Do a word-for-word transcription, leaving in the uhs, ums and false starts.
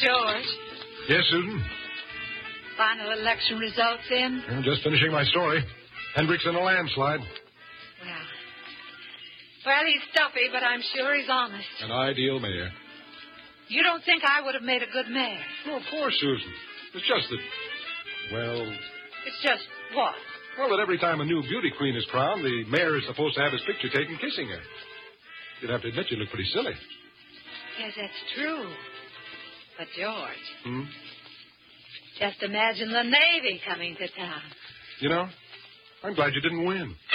George. Yes, Susan? Final election results in? I'm just finishing my story. Hendricks in a landslide. Well, well, he's stuffy, but I'm sure he's honest. An ideal mayor. You don't think I would have made a good mayor? Well, of course, Susan. It's just that, well... It's just what? Well, that every time a new beauty queen is crowned, the mayor is supposed to have his picture taken kissing her. You'd have to admit you look pretty silly. Yes, that's true. But, George... Hmm? Just imagine the Navy coming to town. You know, I'm glad you didn't win.